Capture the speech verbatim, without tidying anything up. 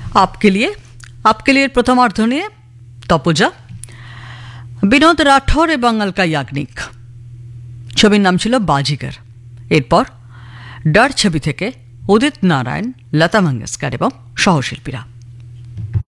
आपके लिए आपके लिए প্রথমার্ধ নিয়ে তপজা, বিনোদ রাঠোর এবং অলকা ইয়াগনিক। ছবির নাম ছিল বাজিগর। এরপর ডার ছবি থেকে উদিত নারায়ণ, লতা মঙ্গেশকর এবং সহশিল্পীরা।